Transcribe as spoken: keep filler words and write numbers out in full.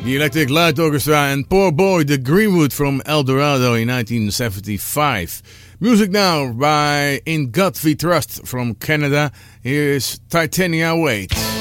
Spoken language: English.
The Electric Light Orchestra and Poor Boy the Greenwood from El Dorado in nineteen seventy-five. Music now by In God We Trust from Canada. Here is Titania Wait.